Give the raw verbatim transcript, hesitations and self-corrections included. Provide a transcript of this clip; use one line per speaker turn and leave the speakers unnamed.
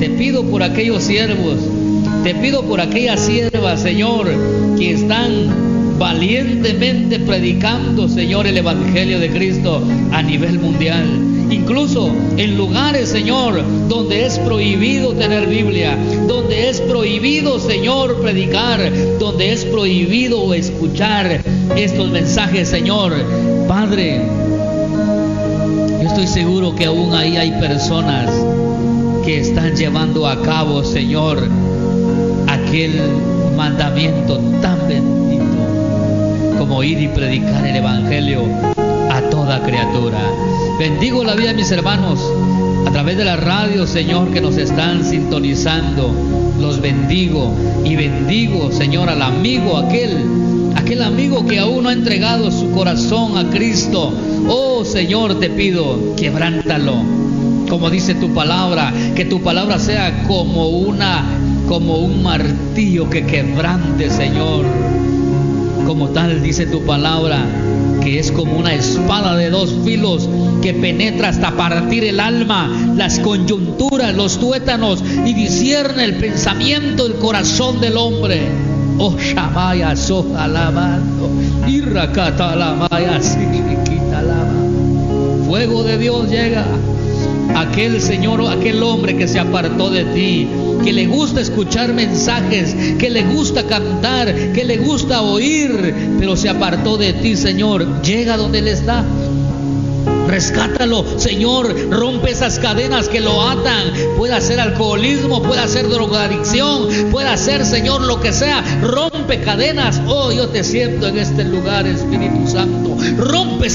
Te pido por aquellos siervos, te pido por aquellas siervas, Señor, que están valientemente predicando, Señor, el Evangelio de Cristo a nivel mundial. Incluso en lugares, Señor, donde es prohibido tener Biblia, donde es prohibido, Señor, predicar, donde es prohibido escuchar estos mensajes, Señor. Padre, yo estoy seguro que aún ahí hay personas que están llevando a cabo, Señor, aquel mandamiento tan bendito como ir y predicar el Evangelio a toda criatura. Bendigo la vida de mis hermanos a través de la radio, Señor, que nos están sintonizando. Los bendigo y bendigo, Señor, al amigo, aquel, aquel amigo que aún no ha entregado su corazón a Cristo. Oh, Señor, te pido, quebrántalo. Como dice tu palabra, que tu palabra sea como una, como un martillo que quebrante, Señor. Como tal dice tu palabra, que es como una espada de dos filos que penetra hasta partir el alma, las coyunturas, los tuétanos, y discierne el pensamiento, el corazón del hombre. Oh, Shamaya, Sojalabando, Irracatalamaya, Siliquitalama. Fuego de Dios llega. Aquel Señor, aquel hombre que se apartó de ti, que le gusta escuchar mensajes, que le gusta cantar, que le gusta oír, pero se apartó de ti, Señor. Llega donde Él está. Rescátalo, Señor. Rompe esas cadenas que lo atan. Puede ser alcoholismo, puede ser drogadicción, puede ser, Señor, lo que sea. Rompe cadenas. Oh, yo te siento en este lugar, Espíritu Santo. Rompe